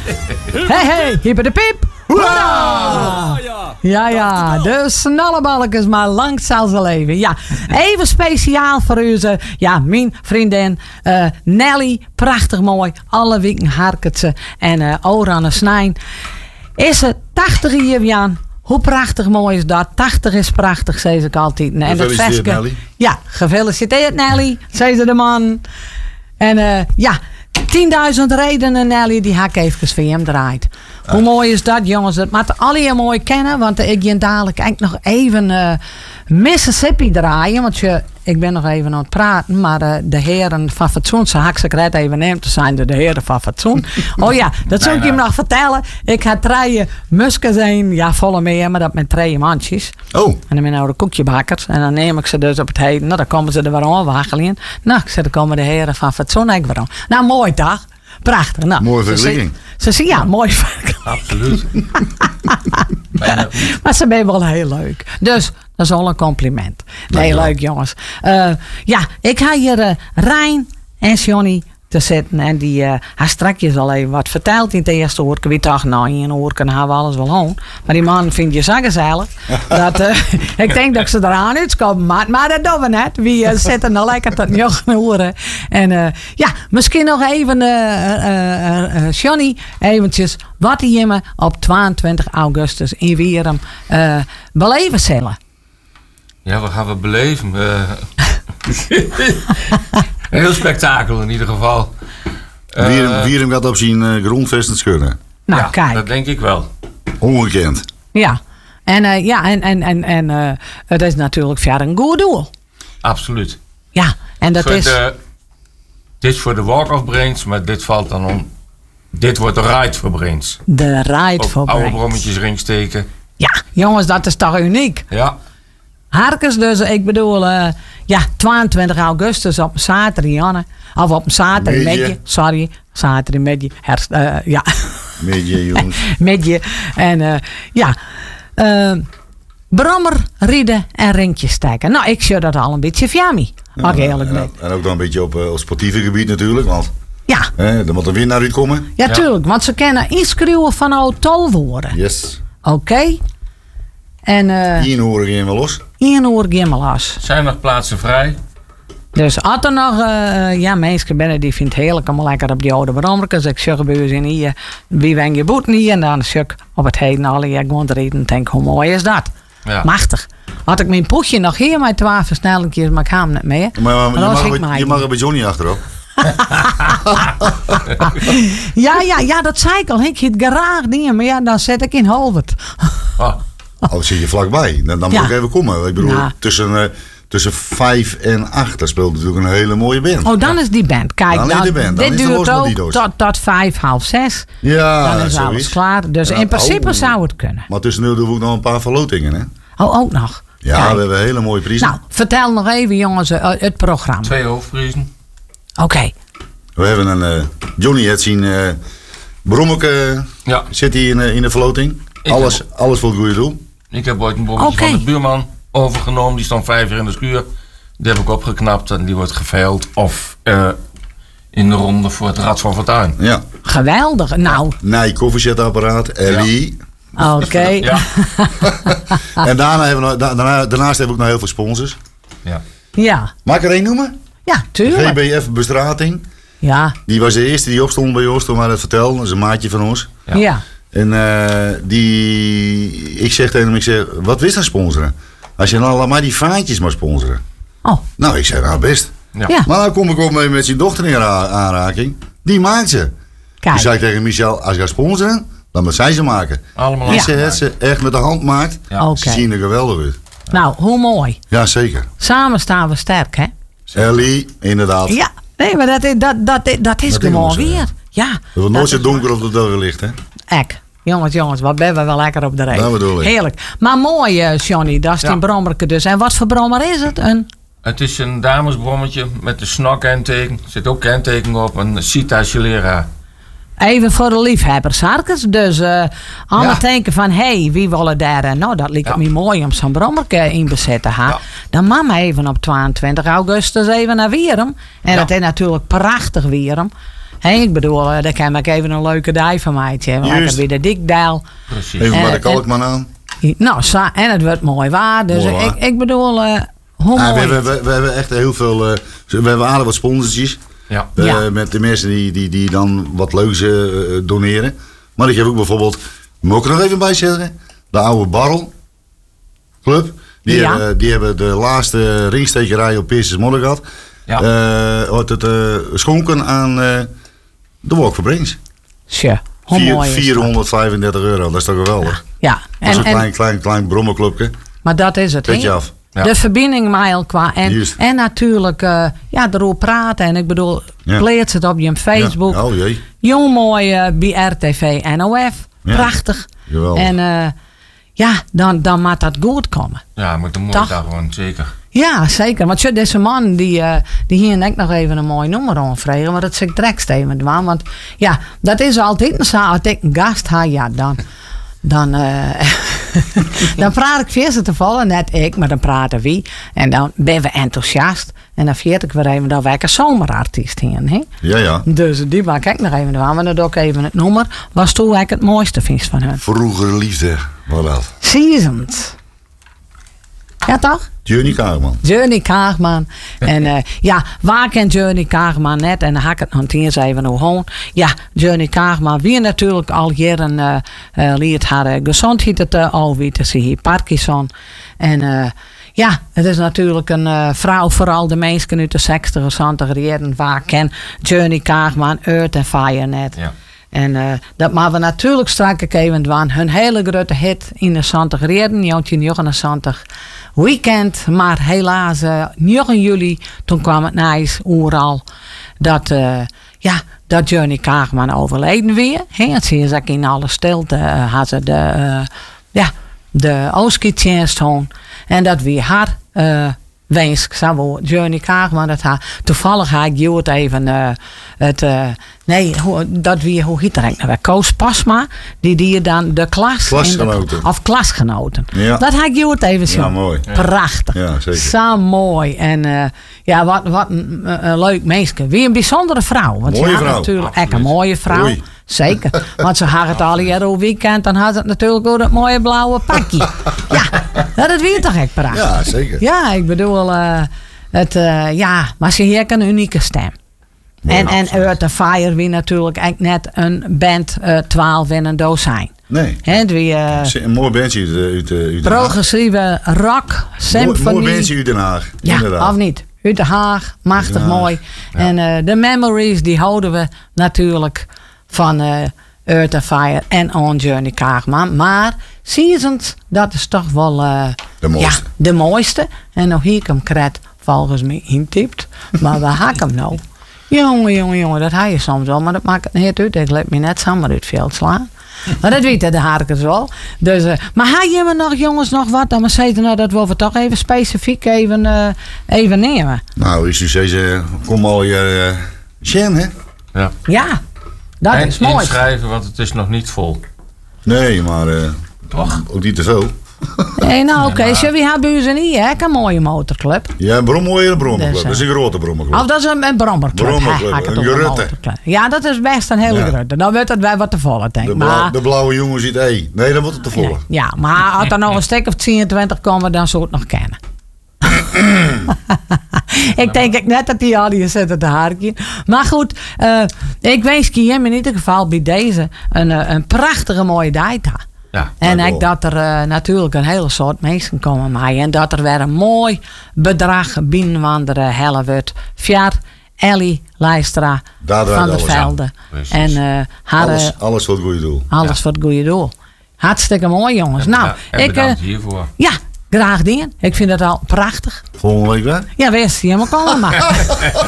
Hey, hyper de piep. Hoera! Ja, de snallebalkjes, maar lang zal ze leven. Ja, even speciaal voor u, mijn vriendin Nelly. Prachtig mooi. Alle weken harket ze. En Oran Snijn. Is ze 80 jaar, Jan? Hoe prachtig mooi is dat? 80 is prachtig, zei ze altijd. En gefeliciteerd, Nelly. Ja, gefeliciteerd, Nelly, zei ze de man. En 10.000 redenen, Nelly, die haak even voor hem draait. Hoe mooi is dat, jongens? Dat moet alle mooi kennen, want ik ga dadelijk eigenlijk nog even Mississippi draaien. Want ik ben nog even aan het praten, maar de heren van fatsoen, ze hak ze even neemt, te zijn de heren van fatsoen. Oh ja, dat zou ik je nog vertellen. Ik ga 3 musken zijn, ja, volle meer, maar dat met 3 mandjes. Oh. En dan ben ik nou de koekjebakkers. En dan neem ik ze dus op het heden. Nou, dan komen ze er weer aan waggelen. Nou, ik zeg, dan komen de heren van fatsoen ook weer aan. Nou, mooi toch? Prachtig. Nou, mooie vergelijking. Ze zien, ja, mooi vergelijking. Absoluut. Maar ze zijn wel heel leuk. Dus dat is al een compliment. Nee, leuk jongens. Ik ga hier Rijn en Johnny te zitten. En die hij strakjes al even wat verteld in het eerste uur. Wie dacht, nou, in een uur kunnen we alles wel aan. Maar die man vindt je zo gezellig. Dat, ik denk dat ik ze eraan uitkomen. Maar dat doen we net. Wie zitten nou lekker tot 9 uur. En misschien nog even Johnny eventjes wat hij me op 22 augustus in Wierum beleven zullen. Ja, wat gaan we beleven? Een heel spektakel in ieder geval. Wierum gaat op zijn grondvesten schudden. Nou, ja, kijk. dat denk ik wel. Ongekend. Ja. En het is natuurlijk verder een goed doel. Absoluut. Ja, en dat is... Dit is voor de Walk of Brains, maar dit valt dan om... Dit wordt de Ride for Brains. De Ride for Brains. Oude brommetjes erin steken. Ja, jongens, dat is toch uniek? Ja. Harkens dus, ik bedoel, 22 augustus op een zaterdag, Janne. Of op een zaterdag, zaterdag, ja. Midje, jongens. Midje. En brommer, rieden en ringjes steken. Nou, ik zie dat al een beetje fjami. En ook dan een beetje op sportieve gebied natuurlijk, want... Ja. Er moet een winnaar uitkomen. Ja, tuurlijk, want ze kunnen inschrijven van oud tolwoorden. Yes. Oké. En 1 uur gaan we los. 1 uur gaan we los. Zijn nog plaatsen vrij? Dus als er nog mensen binnen die vindt het heerlijk om lekker op die oude brommerkens. Ik zeg bij u in hier, wie wen je boet niet. En dan zeg ik op het heden alle jaar gewoon eten en denk, hoe mooi is dat? Ja. Machtig. Had ik mijn poetje nog hier met 12 versnellingjes, maar ik ga hem niet meer. Maar je mag er bij Johnny achterop. ja, dat zei ik al. Ik heb het graag dingen, maar ja, dan zet ik in Holwert. Oh, zit je vlakbij. Dan moet ik even komen. Ik bedoel, tussen 5 en 8, daar speelt natuurlijk een hele mooie band. Oh, dan is die band. Kijk, dit duurt ook tot 5, half 6. Ja, dan is alles klaar. Dus in principe zou het kunnen. Maar tussendoor doen we ook nog een paar verlotingen, hè? Oh, ook nog. Ja, kijk. We hebben hele mooie prijzen. Nou, vertel nog even, jongens, het programma. 2 hoofdprijzen. Oké. We hebben een... Johnny heeft zien... Brommeke zit hier in de verloting. Alles voor het goede doel. Ik heb ooit een brommetje van de buurman overgenomen. Die stond 5 jaar in de schuur. Die heb ik opgeknapt en die wordt geveild. Of in de ronde voor het Rad van Fortuin. Ja. Geweldig. Nou. Nee, koffiezetapparaat. Ellie. Ja. Oké. Ja. En daarnaast hebben we ook nog heel veel sponsors. Ja. Mag ik er één noemen? Ja, tuurlijk. GBF Bestrating. Ja. Die was de eerste die opstond bij ons toen wij dat vertelden. Dat is een maatje van ons. Ja. En ik zeg tegen hem, wat wist dat sponsoren? Als je nou laat maar die vaantjes maar sponsoren. Oh. Nou, ik zei, nou best. Ja. Maar dan kom ik ook mee met zijn dochter in aanraking. Die maakt ze. Kijk. Dus zei ik tegen Michel, als je gaat sponsoren, dan moet zij ze maken. Allemaal als ze echt met de hand maakt, ze zien er geweldig uit. Nou, hoe mooi. Ja, zeker. Samen staan we sterk, hè? Ellie, inderdaad. Ja, nee, maar dat is gewoon weer. Ja. Het wordt nooit zo donker op de dag ligt, hè? Ek. Jongens, wat ben we wel lekker op de rij. Dat bedoel ik. Heerlijk. Maar mooi, Johnny, dat is die brommerke dus. En wat voor brommer is het? Het is een damesbrommetje met een SNOC-kenteken. Er zit ook kenteken op, een Sita Schlera. Even voor de liefhebbers, Harkens. Dus allemaal denken van, wie willen daar... nou, dat lijkt me mooi om zo'n brommerke in bezet te hebben. Dan mag even op 22 augustus even naar Wierum. En dat is natuurlijk prachtig Wierum. Ik bedoel, daar kan ik even een leuke dij van mij. Lekker weer de Dikdijl. Precies. Even bij de kalkman aan. Nou, en het wordt mooi waar. Dus mooi waar. ik bedoel, hoe mooi. We hebben echt heel veel... we hebben aardig wat sponsortjes. Ja. Met de mensen die dan wat leuks doneren. Maar ik heb ook bijvoorbeeld... Moet ik er nog even bij zeggen? De oude Barrel Club. Die hebben de laatste ringstekerij op Peerses Modder gehad. Ja. Schonken aan de Walk for Brings. Tja, hoe mooi is €435, dat is toch geweldig? Ja. Dat is een klein brommerclubje. Maar dat is het. Petje af. Ja. De verbinding met elkaar. En natuurlijk erover praten. En ik bedoel, plaats het op je Facebook. Ja. Oh jee. Jong mooi bij RTV NOF. Prachtig. Geweldig. En dan moet dat goed komen. Ja, met een mooie dag gewoon, zeker. Ja, zeker. Want deze man die hier denk nog even een mooi nummer aanvragen. Maar dat zeg ik direct even doen. Want ja, dat is altijd een zaak. Als ik een gast heb, ja, dan praat ik via te vallen, net ik, maar dan praten wie. En dan ben we enthousiast. En dan vier ik weer even dat wij een zomerartiest heen. Hè? Ja. Dus die maak ik nog even aan. Maar dan doe ik even het nummer. Was toen ik het mooiste vind van hun. Vroegere liefde, wat dat? Seasons. Ja toch? Journey Kaagman. Journey Kaagman. En waar kent Journey Kaagman net? En dan ga ik het nog eens even hoe. Ja, Journey Kaagman. Wie natuurlijk al jaren leert haar gezondheid al wie te zien. Parkinson. En het is natuurlijk een vrouw, vooral de mensen uit de 60 70 jaren. Waar ken Journey Kaagman, Earth and Fire net. Ja. En dat maar we natuurlijk straks even doen. Hun hele grote hit in de 70 jaren, 1979 weekend. Maar helaas, 9 juli, toen kwam het nieuws overal dat Journey Kaagman overleden weer. En zie je in alle stilte had ze de afscheidstjenst doen. En dat weer haar wens, zo Journey Kaagman, dat haar toevallig had ik het even hoe heet dat eigenlijk? Koos Pasma, die dan de Klasgenoten. of klasgenoten. Ja. Dat had ik het even zo. Ja, mooi. Prachtig. Ja, zeker. Zo mooi. En wat een leuk meisje. Wie een bijzondere vrouw. Want mooie ze had vrouw. natuurlijk Absoluut. echt een mooie vrouw. Oei. Zeker. Want ze had het al hier op weekend. Dan had ze het natuurlijk ook dat mooie blauwe pakje. Ja, dat weet toch echt prachtig. Ja, zeker. Ja, ik bedoel, maar ze heeft een unieke stem. En Earth and Fire wie natuurlijk echt net een band 12 in een dozijn. Nee. Een mooi bandje uit Den Haag. Progressieve rock, symfonie. Mooi bandje uit Den Haag. Ja, inderdaad. of niet? Uit Den Haag, machtig Den Haag. mooi. Ja. En de memories die houden we natuurlijk van Earth and Fire en On Journey Kaagman. Maar Seasons, dat is toch wel De mooiste. Ja, de mooiste. En nog hier ik hem kret volgens mij intypt. Maar waar haak hem nou? Jongen, dat haal je soms wel. Maar dat maakt het niet uit. Ik laat me net samen uit het veld slaan. Maar dat weten de harkers wel. Dus, maar haal je me nog, jongens, nog wat? Dan zeggen nou dat we toch even specifiek even nemen. Nou, is u deze kom al je Sjen, hè? Ja. Ja, dat En is mooi. inschrijven, want het is nog niet vol. Nee, maar Toch? ook niet te veel. Nee, nou oké. We hebben u ze niet, hè? Een mooie motorclub. Ja, een brommerclub. Dus, Dat is een grote brommerclub. Of dat is een brommerclub. Brommerclub, Hè, een gerutte. Ja, dat is best een hele grote. Dan wordt het bij wat te volle, denk ik. De blauwe jongen ziet nee, dan wordt het te volle. Ja, maar als er nog een stuk of 22 komen, dan zou het nog kennen. Ik denk net dat die al hier zitten te haartje. Maar goed, ik wens je hem in ieder geval bij deze een prachtige mooie dag. Ja. En ik dat er natuurlijk een hele soort mensen komen mij. En dat er weer een mooi bedrag binnenwanderde helle wordt. Via Ellie Leistra Daar van der alles Velde. Precies. En Alles voor het goede doel. alles voor het goede doel. Hartstikke mooi, jongens. Nou, en bedankt hiervoor. ja, graag dingen. Ik vind het al prachtig. Volgende week weer? Ja, wees je helemaal komen maar.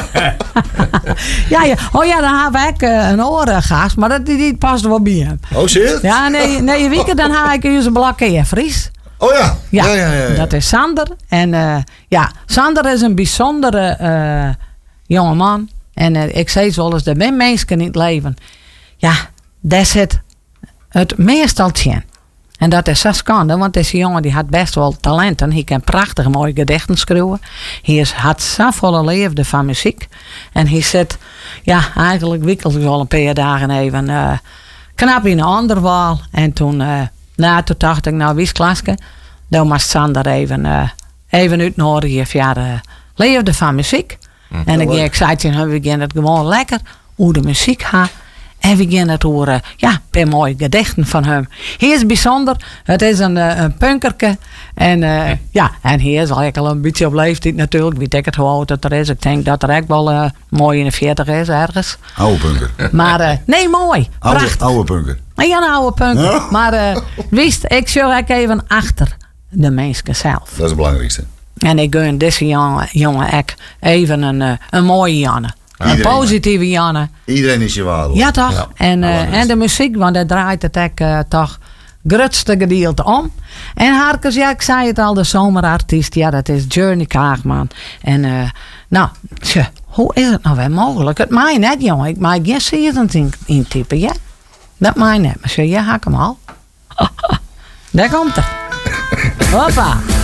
ja. Oh ja, dan heb ik een oorgast, maar die past er wel bij hem. Oh, zie je? Ja, nee, weekend dan haal ik u zijn blakken Fries. Oh ja. Ja, dat is Sander. En Sander is een bijzondere jongeman. En ik zei wel eens, er zijn mensen in het leven. Ja, daar zit het meestal in. En dat is zo schande, want deze jongen die had best wel talenten. Hij kan prachtig mooie gedichten schrijven. Hij had zo volle liefde van muziek. En hij zit, ja, eigenlijk wikkelde hij al een paar dagen even knap in een ander wal. En toen dacht ik, nou, wie is Klaske? Dan moest Sander even uitnodigen voor de liefde van muziek. En ik zei tegen hem, we gaan het gewoon lekker hoe de muziek gaat. En we gaan het horen, per mooie gedichten van hem. Hij is bijzonder. Het is een punkerke. En en hij is eigenlijk al een beetje op leeftijd natuurlijk. Weet ik het hoe oud het er is. Ik denk dat er echt wel mooi in de 40 is ergens. Oude punker. Maar nee, mooi. Prachtig. Oude punker. Ja, een oude punker. Ja. Maar wist, ik zorg even achter de mensen zelf. Dat is het belangrijkste. En ik gun deze jongen even een mooie Janne. Een positieve Janne. Iedereen is je waarde. Ja, toch? Ja. En de muziek, want daar draait het toch grootste gedeelte om. En Harkes, ja, ik zei het al, de zomerartiest, ja, dat is Journey Kaagman. En hoe is het nou weer mogelijk? Het mij net, jongen. Ik mag geen season intypen, ja? Dat mij net. Maar je hak hem al. Daar komt er. Hoppa.